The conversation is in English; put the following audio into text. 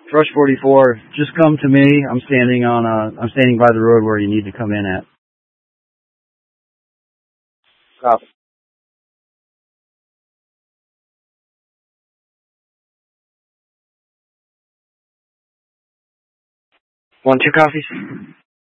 Rush 44, just come to me. I'm standing by the road where you need to come in at. Copy. 1-2 copies.